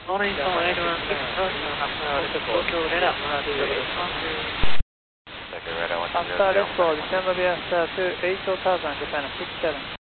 Morning, Solid 81, 6 red up, After let's go, December BS 28 Japan 67.